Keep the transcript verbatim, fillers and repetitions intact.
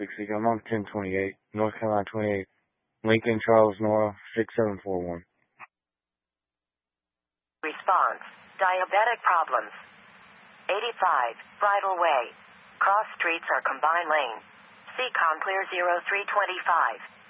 six six. I'm on ten twenty-eight, North Carolina twenty-eight. Lincoln, Charles, Nora, six seven four one. Response. Diabetic problems. eighty-five, Bridle Way. Cross streets are combined lane. C COM clear zero three two five.